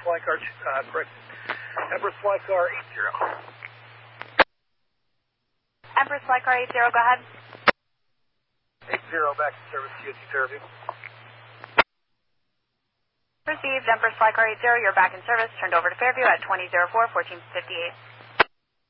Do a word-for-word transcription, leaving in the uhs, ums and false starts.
Flight Car, uh, correct. Empress Flight Car eight zero. Empress Flight Car eight zero, go ahead. eight zero, back in service, T S C Fairview. Received, Empress Flight Car eight zero, you're back in service. Turned over to Fairview at twenty oh four, fourteen fifty-eight.